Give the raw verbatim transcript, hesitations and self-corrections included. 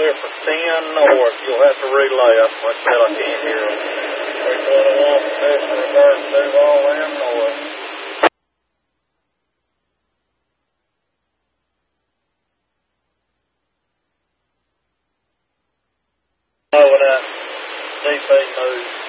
there for ten north. You'll have to relay. Like I said, I can't hear them. three twenty-one, test reverse, Duval and north. Know when that D P moves.